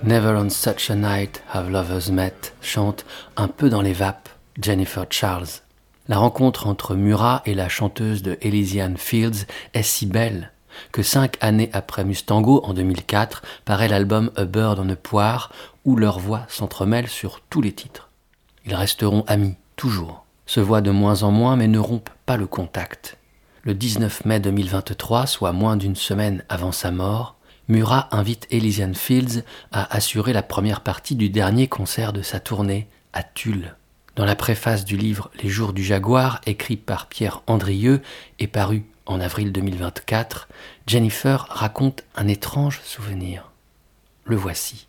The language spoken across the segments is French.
Never on such a night have lovers met chante un peu dans les vapes Jennifer Charles. La rencontre entre Murat et la chanteuse de Elysian Fields est si belle que 5 années après Mustango, en 2004, paraît l'album A Bird on a Poire où leurs voix s'entremêlent sur tous les titres. Ils resteront amis, toujours, se voient de moins en moins mais ne rompent pas le contact. Le 19 mai 2023, soit moins d'une semaine avant sa mort, Murat invite Elysian Fields à assurer la première partie du dernier concert de sa tournée, à Tulle. Dans la préface du livre Les Jours du Jaguar, écrit par Pierre Andrieux et paru en avril 2024, Jennifer raconte un étrange souvenir. Le voici.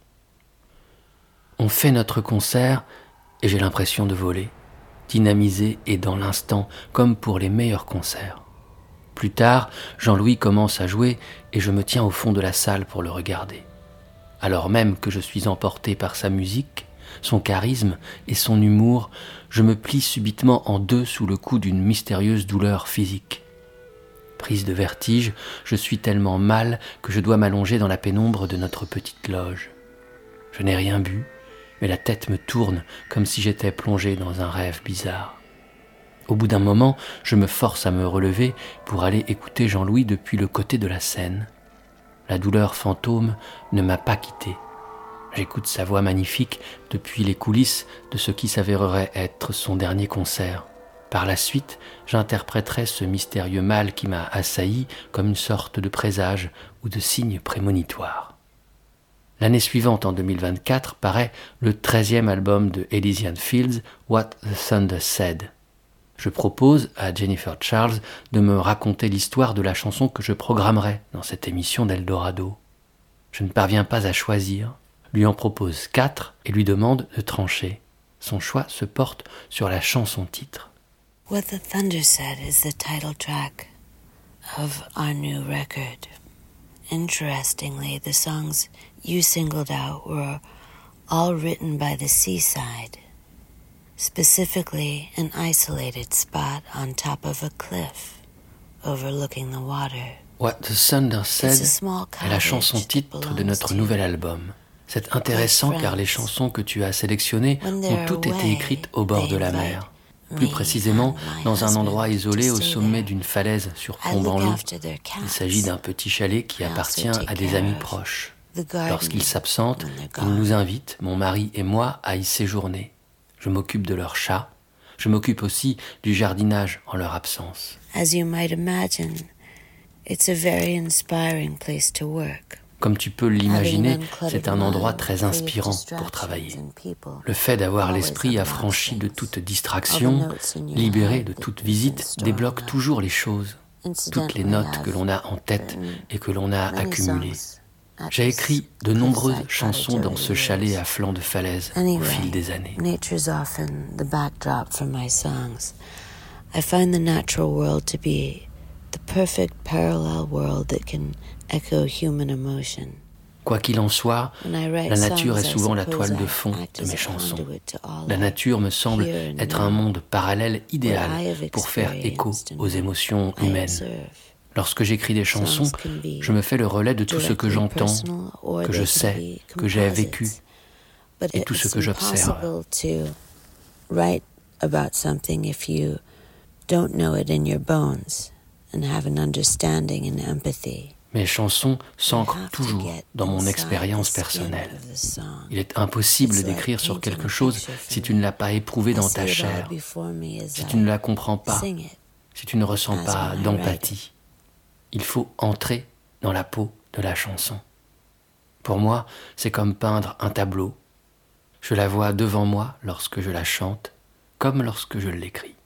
On fait notre concert et j'ai l'impression de voler, dynamisé et dans l'instant, comme pour les meilleurs concerts. Plus tard, Jean-Louis commence à jouer et je me tiens au fond de la salle pour le regarder. Alors même que je suis emporté par sa musique, son charisme et son humour, je me plie subitement en deux sous le coup d'une mystérieuse douleur physique. Prise de vertige, je suis tellement mal que je dois m'allonger dans la pénombre de notre petite loge. Je n'ai rien bu, mais la tête me tourne comme si j'étais plongé dans un rêve bizarre. Au bout d'un moment, je me force à me relever pour aller écouter Jean-Louis depuis le côté de la scène. La douleur fantôme ne m'a pas quitté. J'écoute sa voix magnifique depuis les coulisses de ce qui s'avérerait être son dernier concert. Par la suite, j'interpréterai ce mystérieux mal qui m'a assailli comme une sorte de présage ou de signe prémonitoire. L'année suivante, en 2024, paraît le 13e album de Elysian Fields, What the Thunder Said. Je propose à Jennifer Charles de me raconter l'histoire de la chanson que je programmerai dans cette émission d'Eldorado. Je ne parviens pas à choisir, lui en propose 4 et lui demande de trancher. Son choix se porte sur la chanson-titre. What the Thunder Said is the title track of our new record. Interestingly, the songs you singled out were all written by the seaside. Specifically, an isolated spot on top of a cliff, overlooking the water. What the Thunder Said est la chanson-titre de notre nouvel album. C'est intéressant car les chansons que tu as sélectionnées ont toutes été écrites au bord de la mer. Plus précisément, dans un endroit isolé au sommet d'une falaise surplombant l'eau. Il s'agit d'un petit chalet qui appartient à des amis proches. Lorsqu'ils s'absentent, ils nous invitent, mon mari et moi, à y séjourner. Je m'occupe de leurs chats. Je m'occupe aussi du jardinage en leur absence. As you might imagine, it's a very inspiring place to work. Comme tu peux l'imaginer, c'est un endroit très inspirant pour travailler. Le fait d'avoir l'esprit affranchi de toute distraction, libéré de toute visite, débloque toujours les choses, toutes les notes que l'on a en tête et que l'on a accumulées. J'ai écrit de nombreuses chansons dans ce chalet à flanc de falaise au fil des années. Nature's often the backdrop for my songs. I find the natural world to be the perfect parallel world that can echo human emotion. Quoi qu'il en soit, la nature est souvent la toile de fond de mes chansons. La nature me semble être un monde parallèle idéal pour faire écho aux émotions humaines. Lorsque j'écris des chansons, je me fais le relais de tout ce que j'entends, que je sais, que j'ai vécu, et tout ce que j'observe. Write about something if you don't know it in your bones and have an understanding and empathy. Mes chansons s'ancrent toujours dans mon expérience personnelle. Il est impossible d'écrire sur quelque chose si tu ne l'as pas éprouvé dans ta chair, si tu ne la comprends pas, si tu ne ressens pas d'empathie. Il faut entrer dans la peau de la chanson. Pour moi, c'est comme peindre un tableau. Je la vois devant moi lorsque je la chante, comme lorsque je l'écris.